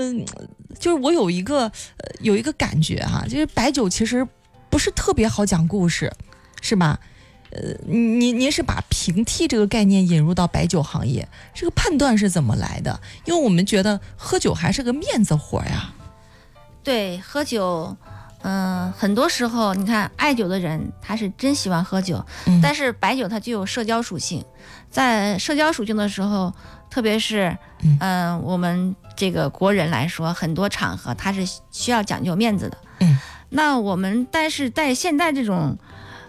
就是我有一个感觉哈，就是白酒其实不是特别好讲故事，是吧？您是把平替这个概念引入到白酒行业，这个判断是怎么来的？因为我们觉得喝酒还是个面子活呀。 对，喝酒，很多时候你看爱酒的人他是真喜欢喝酒，但是白酒它具有社交属性，在社交属性的时候，特别是我们这个国人来说，很多场合它是需要讲究面子的。那我们但是在现在这种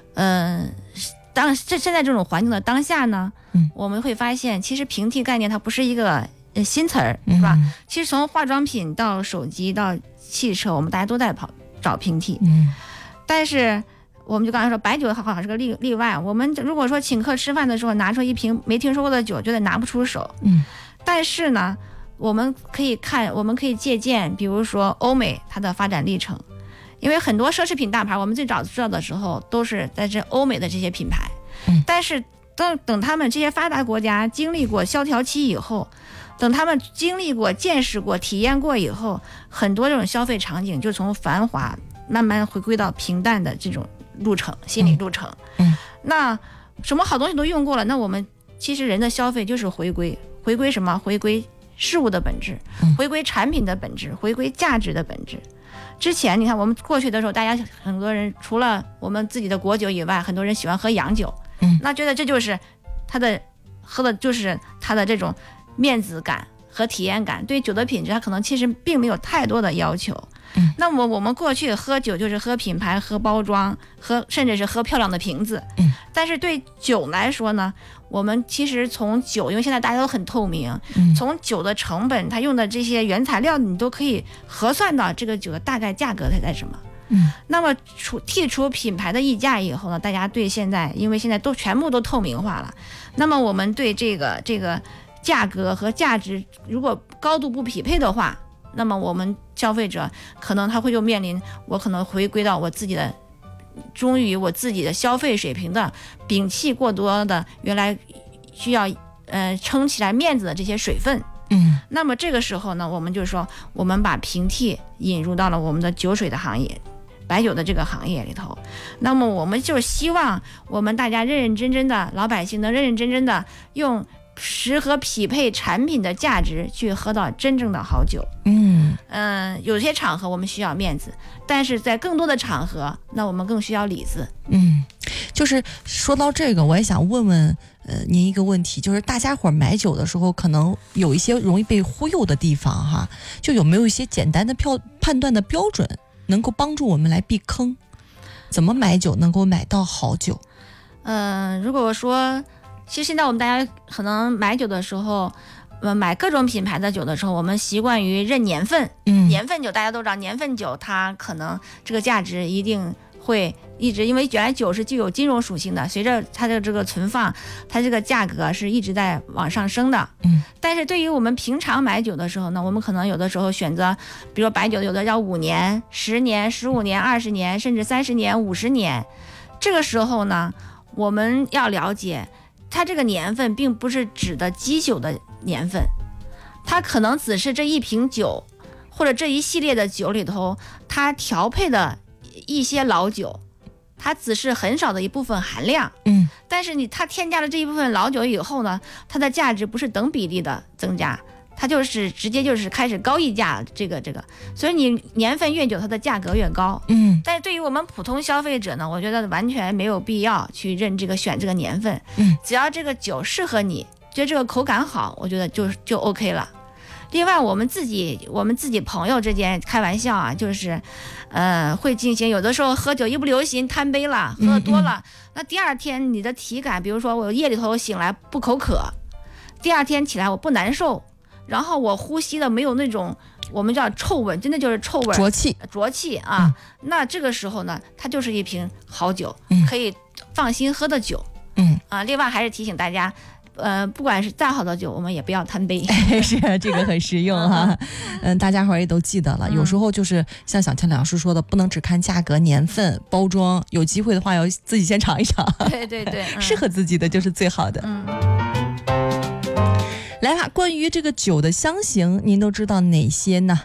现在这种环境的当下呢，我们会发现其实平替概念它不是一个新词儿，是吧？其实从化妆品到手机到汽车，我们大家都在找平替。但是我们就刚才说白酒好像是个例外，我们如果说请客吃饭的时候拿出一瓶没听说过的酒，觉得拿不出手。但是呢，我们可以借鉴，比如说欧美它的发展历程。因为很多奢侈品大牌，我们最早知道的时候都是在这欧美的这些品牌，但是等他们这些发达国家经历过萧条期以后，等他们经历过、见识过、体验过以后，很多这种消费场景就从繁华慢慢回归到平淡的这种路程、心理路程。那什么好东西都用过了，那我们其实人的消费就是回归什么？回归事物的本质，回归产品的本质，回归价值的本质。之前你看我们过去的时候，大家很多人除了我们自己的国酒以外，很多人喜欢喝洋酒，那觉得这就是他的喝的就是他的这种面子感和体验感，对酒的品质他可能其实并没有太多的要求。那么我们过去喝酒就是喝品牌、喝包装、甚至是喝漂亮的瓶子。但是对酒来说呢，我们其实从酒，因为现在大家都很透明，从酒的成本，它用的这些原材料，你都可以核算到这个酒的大概价格它在什么。那么剔除品牌的溢价以后呢，大家对现在，因为现在都全部都透明化了，那么我们对这个价格和价值如果高度不匹配的话，那么我们消费者可能他会就面临我可能回归到我自己的忠于我自己的消费水平的，摒弃过多的原来需要撑起来面子的这些水分。那么这个时候呢，我们就说我们把平替引入到了我们的酒水的行业、白酒的这个行业里头。那么我们就希望我们大家认认真真的老百姓能认认真真的用适合匹配产品的价值去喝到真正的好酒。有些场合我们需要面子，但是在更多的场合，那我们更需要里子。 就是说到这个，我也想问问您一个问题，就是大家伙买酒的时候，可能有一些容易被忽悠的地方哈，就有没有一些简单的判断的标准，能够帮助我们来避坑？怎么买酒能够买到好酒？ 如果说其实现在我们大家可能买酒的时候，买各种品牌的酒的时候，我们习惯于认年份。年份酒大家都知道，年份酒它可能这个价值一定会一直，因为原来酒是具有金融属性的，随着它的这个存放，它这个价格是一直在往上升的。但是对于我们平常买酒的时候呢，我们可能有的时候选择，比如白酒有的要5年、10年、15年、20年，甚至30年、50年。这个时候呢，我们要了解它这个年份并不是指的基酒的年份，它可能只是这一瓶酒或者这一系列的酒里头它调配的一些老酒，它只是很少的一部分含量。但是它添加了这一部分老酒以后呢，它的价值不是等比例的增加，它就是直接就是开始高溢价这个，所以你年份越久，它的价格越高。但是对于我们普通消费者呢，我觉得完全没有必要去选这个年份。只要这个酒适合你，觉得这个口感好，我觉得就 OK 了。另外我们自己朋友之间开玩笑啊，就是会进行有的时候喝酒一不留心贪杯了，喝得多了，那第二天你的体感，比如说我夜里头醒来不口渴，第二天起来我不难受，然后我呼吸的没有那种我们叫臭味，真的就是臭味，浊气啊。那这个时候呢，它就是一瓶好酒，可以放心喝的酒。另外还是提醒大家，不管是再好的酒，我们也不要贪杯。 是这个很实用哈。大家伙儿也都记得了。有时候就是像小强老师说的，不能只看价格、年份、包装，有机会的话要自己先尝一尝。 对， 适合自己的就是最好的。来吧，关于这个酒的香型，您都知道哪些呢？